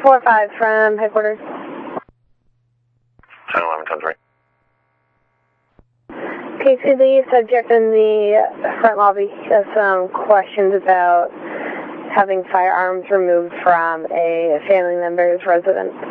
4-5 from headquarters. 10-11-10-3. Casey, the subject in the front lobby has some questions about having firearms removed from a family member's residence.